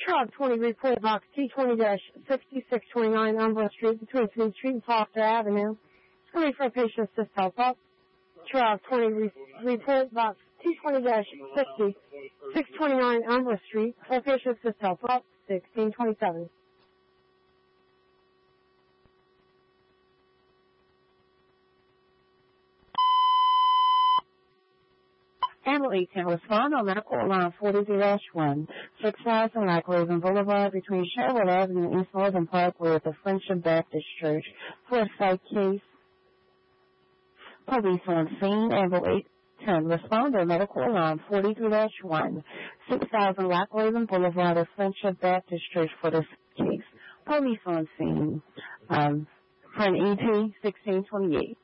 Truck 20, report box T20-6629, Elmwood Street, between Sweet Street and Foster Avenue. It's going to be for a patient assist help up. Truck 20, report box T20-6629, Elmwood Street, for a patient assist help up, 1627. Ambulance 810 respond on medical line 43-1, 6000 Lackraven Boulevard between Sherwood Avenue and East Northern Parkway at the Friendship Baptist Church for a psych case. Police on scene. Ambulance 810 respond on medical line 43-1, 6000 Lackraven Boulevard at Friendship Baptist Church for this case. Police on scene. For an ET 1628.